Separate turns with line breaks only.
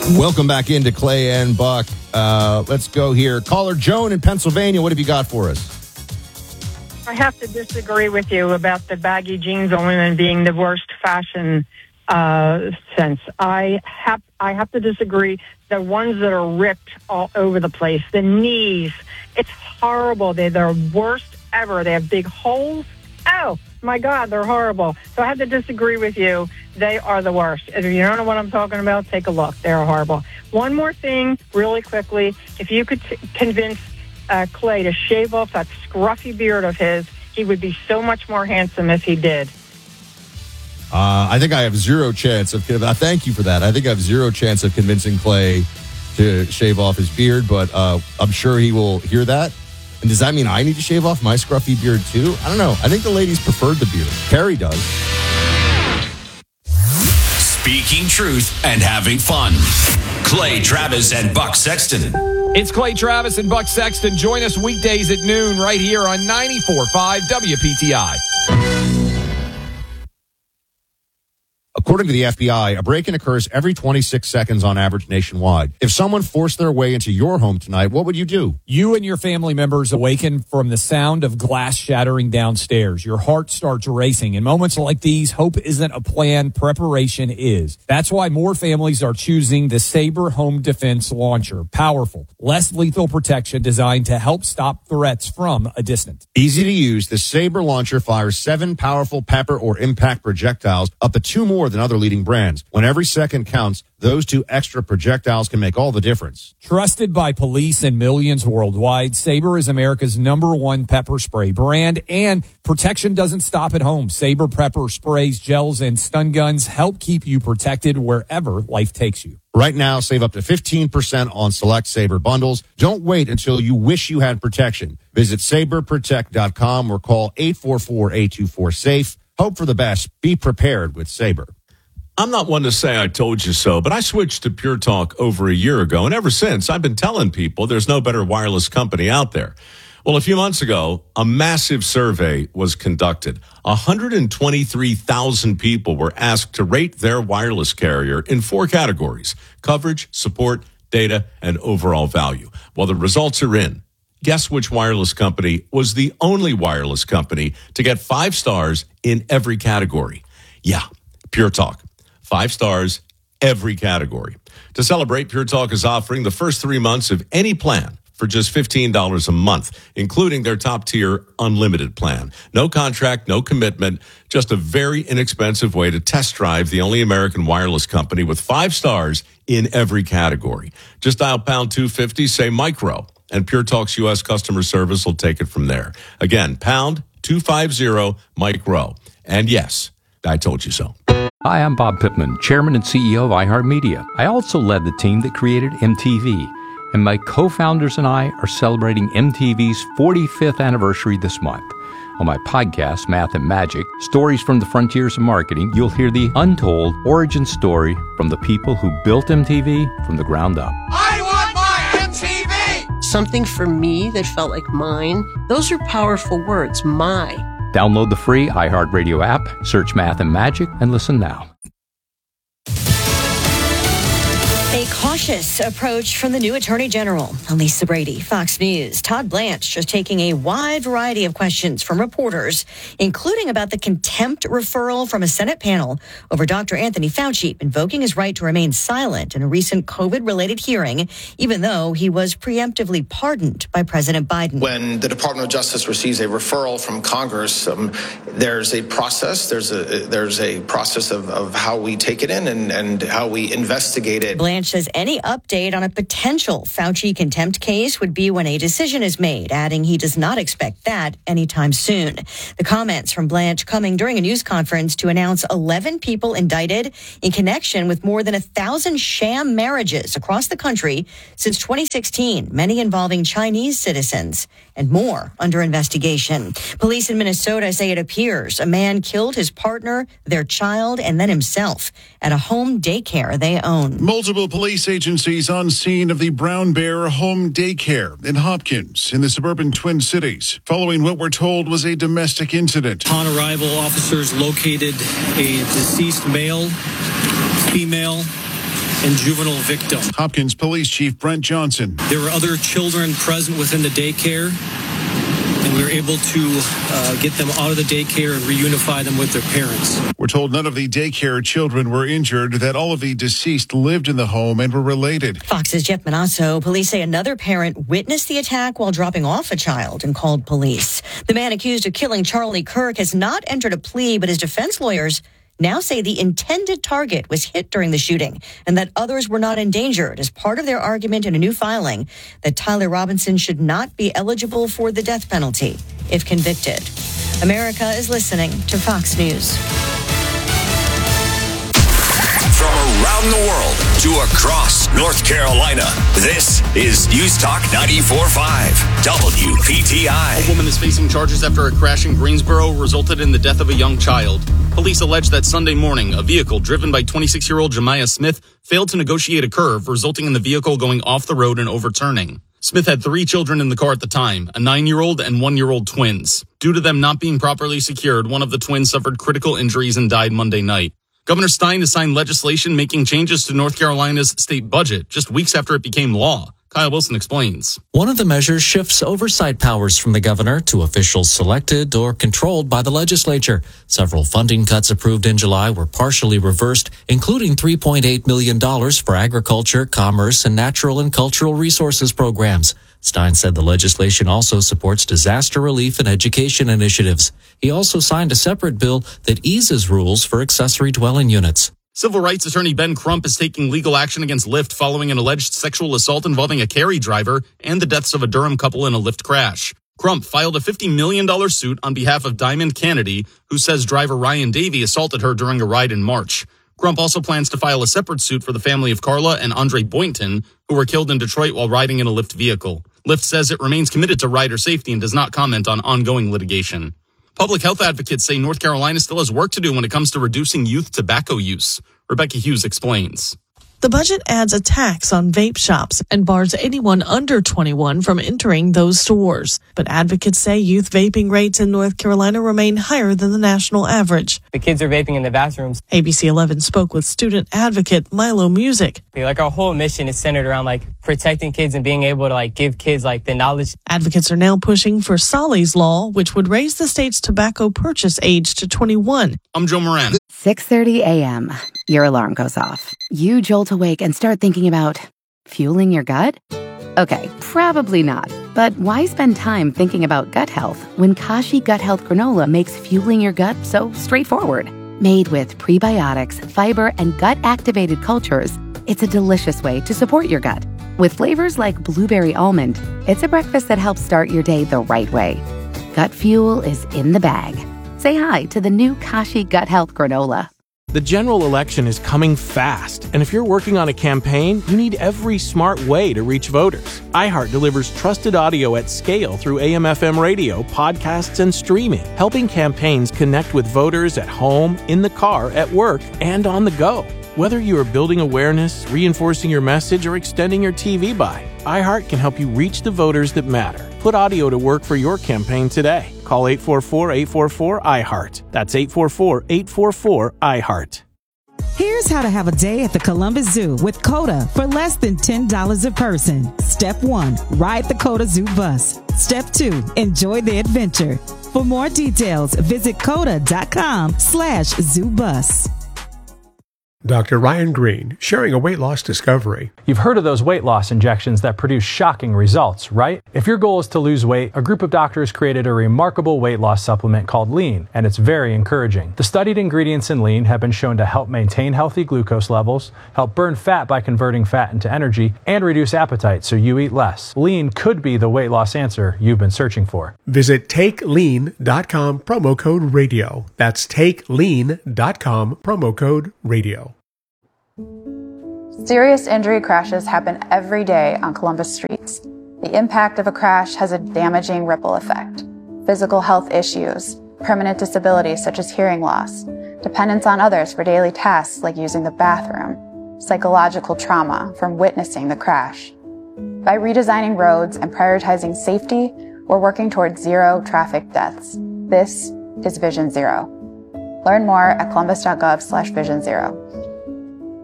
Welcome back into Clay and Buck. Let's go here. Caller Joan in Pennsylvania, what have you got for us?
I have to disagree with you about the baggy jeans on women being the worst fashion sense. I have to disagree. The ones that are ripped all over the place, the knees, it's horrible. They're the worst ever. They have big holes. Oh, my God, they're horrible. So I have to disagree with you. They are the worst. If you don't know what I'm talking about, take a look. They're horrible. One more thing, really quickly. If you could convince Clay to shave off that scruffy beard of his, he would be so much more handsome if he did.
I think I have zero chance of... thank you for that. I think I have zero chance of convincing Clay to shave off his beard, but I'm sure he will hear that. And does that mean I need to shave off my scruffy beard too? I don't know. I think the ladies preferred the beard. Carrie does.
Speaking truth and having fun. Clay Travis and Buck Sexton.
It's Clay Travis and Buck Sexton. Join us weekdays at noon right here on 94.5 WPTI.
According to the FBI, a break-in occurs every 26 seconds on average nationwide. If someone forced their way into your home tonight, what would you do?
You and your family members awaken from the sound of glass shattering downstairs. Your heart starts racing. In moments like these, hope isn't a plan, preparation is. That's why more families are choosing the Sabre Home Defense Launcher. Powerful, less lethal protection designed to help stop threats from a distance.
Easy to use, the Sabre launcher fires 7 powerful pepper or impact projectiles, up to 2 more than other leading brands. When every second counts, those 2 extra projectiles can make all the difference.
Trusted by police and millions worldwide, Sabre is America's #1 pepper spray brand, and protection doesn't stop at home. Sabre pepper sprays, gels, and stun guns help keep you protected wherever life takes you.
Right now, save up to 15% on select Sabre bundles. Don't wait until you wish you had protection. Visit SabreProtect.com or call 844-824-SAFE. Hope for the best. Be prepared with Sabre.
I'm not one to say I told you so, but I switched to Pure Talk over a year ago, and ever since, I've been telling people there's no better wireless company out there. Well, a few months ago, a massive survey was conducted. 123,000 people were asked to rate their wireless carrier in 4 categories: coverage, support, data, and overall value. Well, the results are in. Guess which wireless company was the only wireless company to get 5 stars in every category? Yeah, Pure Talk. 5 stars, every category. To celebrate, Pure Talk is offering the first 3 months of any plan for just $15 a month, including their top-tier unlimited plan. No contract, no commitment, just a very inexpensive way to test drive the only American wireless company with 5 stars in every category. Just dial pound 250, say micro, and Pure Talk's U.S. customer service will take it from there. Again, pound 250 micro. And yes, I told you so.
Hi, I'm Bob Pittman, Chairman and CEO of iHeartMedia. I also led the team that created MTV, and my co-founders and I are celebrating MTV's 45th anniversary this month. On my podcast, Math and Magic, Stories from the Frontiers of Marketing, you'll hear the untold origin story from the people who built MTV from the ground up.
I want my MTV!
Something for me that felt like mine. Those are powerful words, my.
Download the free iHeartRadio app, search Math and Magic, and listen now.
A cautious approach from the new Attorney General, Lisa Brady, Fox News. Todd Blanche just taking a wide variety of questions from reporters, including about the contempt referral from a Senate panel over Dr. Anthony Fauci invoking his right to remain silent in a recent COVID-related hearing, even though he was preemptively pardoned by President Biden.
When the Department of Justice receives a referral from Congress, there's a process. There's a process of how we take it in and how we investigate it.
Blanche says any update on a potential Fauci contempt case would be when a decision is made, adding he does not expect that anytime soon. The comments from Blanche coming during a news conference to announce 11 people indicted in connection with more than 1,000 sham marriages across the country since 2016, many involving Chinese citizens, and more under investigation. Police in Minnesota say it appears a man killed his partner, their child, and then himself at a home daycare they own.
Multiple police agencies on scene of the Brown Bear Home Daycare in Hopkins in the suburban Twin Cities, following what we're told was a domestic incident.
Upon arrival, officers located a deceased male, female, and juvenile victims.
Hopkins Police Chief Brent Johnson.
There were other children present within the daycare, and we were able to get them out of the daycare and reunify them with their parents.
We're told none of the daycare children were injured, that all of the deceased lived in the home and were related.
Fox's Jeff Manasso. Police say another parent witnessed the attack while dropping off a child and called police. The man accused of killing Charlie Kirk has not entered a plea, but his defense lawyers now say the intended target was hit during the shooting and that others were not endangered as part of their argument in a new filing that Tyler Robinson should not be eligible for the death penalty if convicted. America is listening to Fox News.
From around the world to across North Carolina, this is News Talk 94.5 WPTI.
A woman is facing charges after a crash in Greensboro resulted in the death of a young child. Police allege that Sunday morning, a vehicle driven by 26-year-old Jemiah Smith failed to negotiate a curve, resulting in the vehicle going off the road and overturning. Smith had 3 children in the car at the time, a 9-year-old and 1-year-old twins. Due to them not being properly secured, one of the twins suffered critical injuries and died Monday night. Governor Stein has signed legislation making changes to North Carolina's state budget just weeks after it became law. Kyle Wilson explains.
One of the measures shifts oversight powers from the governor to officials selected or controlled by the legislature. Several funding cuts approved in July were partially reversed, including $3.8 million for agriculture, commerce, and natural and cultural resources programs. Stein said the legislation also supports disaster relief and education initiatives. He also signed a separate bill that eases rules for accessory dwelling units.
Civil rights attorney Ben Crump is taking legal action against Lyft following an alleged sexual assault involving a Cary driver and the deaths of a Durham couple in a Lyft crash. Crump filed a $50 million suit on behalf of Diamond Kennedy, who says driver Ryan Davey assaulted her during a ride in March. Crump also plans to file a separate suit for the family of Carla and Andre Boynton, who were killed in Detroit while riding in a Lyft vehicle. Lyft says it remains committed to rider safety and does not comment on ongoing litigation. Public health advocates say North Carolina still has work to do when it comes to reducing youth tobacco use. Rebecca Hughes explains.
The budget adds a tax on vape shops and bars anyone under 21 from entering those stores. But advocates say youth vaping rates in North Carolina remain higher than the national average.
The kids are vaping in the bathrooms.
ABC 11 spoke with student advocate Milo Music.
Our whole mission is centered around protecting kids and being able to give kids the knowledge.
Advocates are now pushing for Solly's Law, which would raise the state's tobacco purchase age to 21.
I'm Joe Moran.
6:30 a.m. Your alarm goes off. You jolt awake and start thinking about fueling your gut? Okay, probably not. But why spend time thinking about gut health when Kashi Gut Health Granola makes fueling your gut so straightforward? Made with prebiotics, fiber, and gut-activated cultures, it's a delicious way to support your gut. With flavors like blueberry almond, it's a breakfast that helps start your day the right way. Gut fuel is in the bag. Say hi to the new Kashi Gut Health Granola.
The general election is coming fast, and if you're working on a campaign, you need every smart way to reach voters. iHeart delivers trusted audio at scale through AM/FM radio, podcasts, and streaming, helping campaigns connect with voters at home, in the car, at work, and on the go. Whether you are building awareness, reinforcing your message, or extending your TV buy, iHeart can help you reach the voters that matter. Put audio to work for your campaign today. Call 844-844-iHeart. That's 844-844-iHeart.
Here's how to have a day at the Columbus Zoo with COTA for less than $10 a person. Step 1, ride the COTA Zoo bus. Step 2, enjoy the adventure. For more details, visit COTA.com/zoobus.
Dr. Ryan Green, sharing a weight loss discovery.
You've heard of those weight loss injections that produce shocking results, right? If your goal is to lose weight, a group of doctors created a remarkable weight loss supplement called Lean, and it's very encouraging. The studied ingredients in Lean have been shown to help maintain healthy glucose levels, help burn fat by converting fat into energy, and reduce appetite so you eat less. Lean could be the weight loss answer you've been searching for.
Visit TakeLean.com, promo code radio. That's TakeLean.com, promo code radio.
Serious injury crashes happen every day on Columbus streets. The impact of a crash has a damaging ripple effect. Physical health issues, permanent disabilities such as hearing loss, dependence on others for daily tasks like using the bathroom, psychological trauma from witnessing the crash. By redesigning roads and prioritizing safety, we're working towards zero traffic deaths. This is Vision Zero. Learn more at columbus.gov/Vision Zero.